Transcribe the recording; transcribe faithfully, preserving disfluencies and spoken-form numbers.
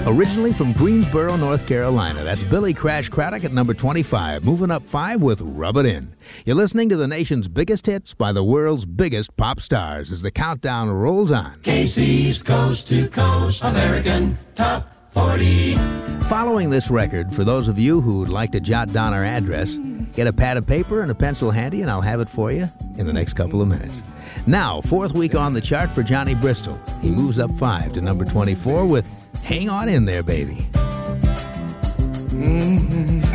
Originally from Greensboro, North Carolina, that's Billy Crash Craddock at number twenty-five, moving up five with Rub It In. You're listening to the nation's biggest hits by the world's biggest pop stars as the countdown rolls on. K C's Coast to Coast American Top forty. Following this record, for those of you who would like to jot down our address, get a pad of paper and a pencil handy and I'll have it for you in the next couple of minutes. Now, fourth week on the chart for Johnny Bristol. He moves up five to number twenty-four with Hang On In There, Baby. Mm-hmm.